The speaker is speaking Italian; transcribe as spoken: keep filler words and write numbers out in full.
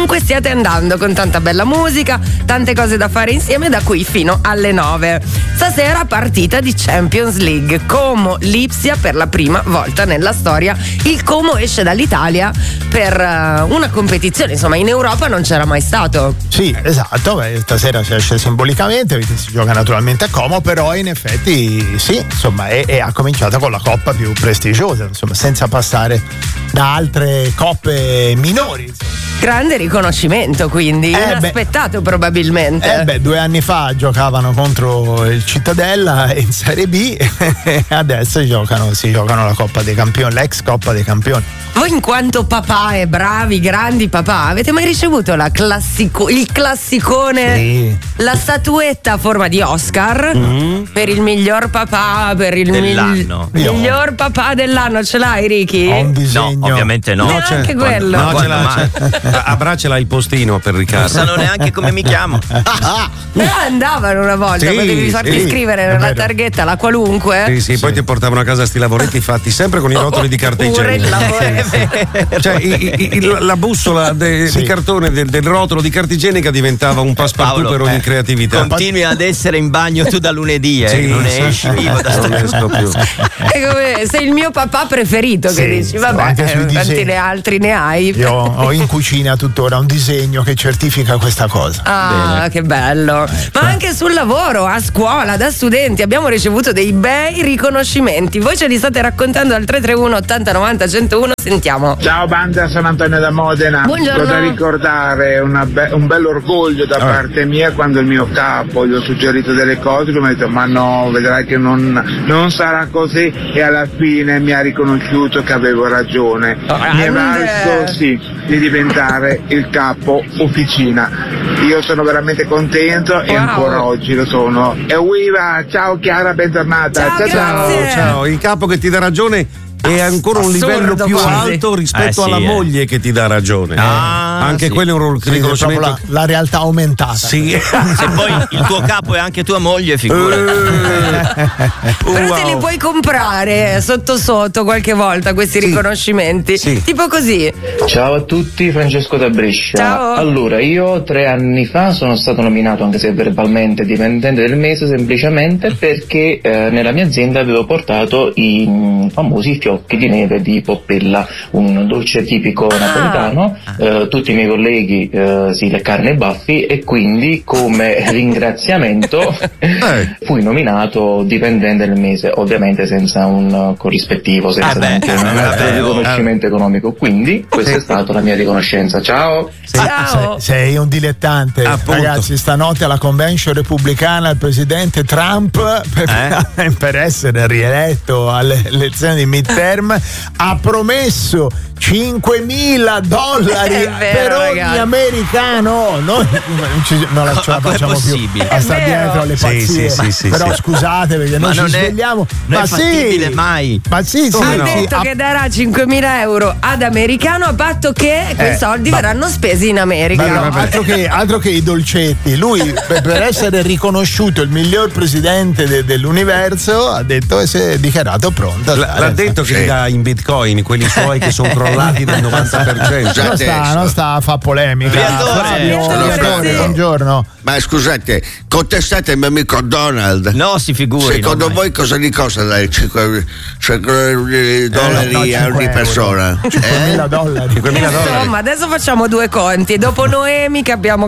comunque stiate andando con tanta bella musica, tante cose da fare insieme da qui fino alle nove. Stasera partita di Champions League, Como Lipsia per la prima volta nella storia. Il Como esce dall'Italia per uh, una competizione, insomma in Europa non c'era mai stato. Sì, esatto, beh, stasera si esce simbolicamente, si gioca naturalmente a Como, però in effetti sì, insomma, e, e ha cominciato con la coppa più prestigiosa, insomma, senza passare da altre coppe minori, insomma. Grande riconoscimento, quindi eh inaspettato beh, probabilmente. Eh beh, due anni fa giocavano contro il Cittadella in Serie B e adesso giocano, si giocano la Coppa dei Campioni, l'ex Coppa dei Campioni. Voi in quanto papà e bravi, grandi papà, avete mai ricevuto la classico, il classicone, sì, la statuetta a forma di Oscar mm-hmm. per il miglior papà, per il dell'anno. Mil- miglior papà dell'anno? Ce l'hai, Ricky? Ho un disegno. No, ovviamente no. No, c'è anche quello. No, ce l'ha, mai? a braccia il postino per Riccardo. Non sanno neanche come mi chiamo. Però andavano una volta, Sì, potevi farti sì, scrivere nella targhetta la qualunque. Sì, sì, poi ti portavano a casa sti lavoretti fatti sempre con i rotoli di carta Pure il igienica. lavoro. Cioè i, i, i, la bussola de, Sì. di cartone del, del rotolo di carta igienica diventava un passepartout Paolo, per ogni eh, creatività. Continui ad essere in bagno tu da lunedì, eh, Sì, non ne sì, esci sì. vivo da sto Non esco più. È come sei il mio papà preferito, che Sì, dici sì, vabbè, anche sui quanti disegni. ne altri ne hai? Io ho in cucina tuttora un disegno che certifica questa cosa. Ah, Bene. che bello. Ma anche sul lavoro, a scuola, da studenti abbiamo ricevuto dei bei riconoscimenti. Voi ce li state raccontando al tre tre uno ottanta novanta centouno. Sentiamo. Ciao banda, sono Antonio da Modena. Buongiorno. Ho da ricordare una be- un bel orgoglio da parte mia quando il mio capo gli ho suggerito delle cose, lui mi ha detto ma no, vedrai che non, non sarà così, e alla fine mi ha riconosciuto che avevo ragione. Mi è valso sì di diventare il capo officina. Io sono veramente contento e Wow. ancora oggi lo sono. E viva, ciao Chiara, bentornata. Ciao, Ciao, Grazie. ciao, il capo che ti dà ragione è ancora un Assurdo livello più quasi. alto rispetto Eh, sì, alla eh. moglie che ti dà ragione. Ah, anche sì. quello è un Sì, è riconoscimento. proprio la, la realtà aumentata. Sì. Se poi il tuo capo è anche tua moglie, figura. Però te li puoi comprare sotto sotto qualche volta questi riconoscimenti. Sì. Tipo così. Ciao a tutti, Francesco da Brescia. Ciao. Allora, io tre anni fa sono stato nominato, anche se verbalmente, dipendente del mese, semplicemente perché eh, nella mia azienda avevo portato i mm, famosi fiocchi di neve di Poppella, un dolce tipico napoletano. Eh, tutti i miei colleghi eh, si leccarono i baffi e quindi come ringraziamento Eh. fui nominato dipendente del mese, ovviamente senza un uh, corrispettivo, senza Ah beh, neanche un vabbè, altro riconoscimento economico, quindi questa è stata la mia riconoscenza. Ciao! Ciao. Sei, sei un dilettante. Appunto. Ragazzi, stanotte alla convention repubblicana il presidente Trump, per, per essere rieletto alle elezioni di midterm, ha promesso cinquemila dollari È vero, per ogni ragazzi. americano. Noi non, ci, non la ce la Ma com'è facciamo più possibile? a stare È vero. dietro alle Sì, pazzie. sì, sì, sì, Però sì. scusate perché Ma noi ci non è- svegliamo. non è ma fattibile sì, mai. ma sì, sì, Ha sì, detto ha- che darà cinquemila euro ad americano a patto che quei Eh, soldi ma- verranno spesi in America. Ma no, altro, che, altro che i dolcetti. Lui, per, per essere riconosciuto il miglior presidente de- dell'universo, ha detto e si è dichiarato pronto. a L- stare. l'ha detto che li dà in bitcoin, quelli suoi che sono crollati del novanta per cento. Non sta, non sta a fa polemica. Viatore, Fabio, Viatore, Viatore, sì. buongiorno. Ma scusate, contestate il mio amico Donald. No, si figuri. Secondo no, voi cosa gli costa dare cinque dollari no, a cinque ogni euro. persona? cinquemila dollari. cinquemila dollari. Insomma, adesso facciamo due conti. Dopo Noemi che abbiamo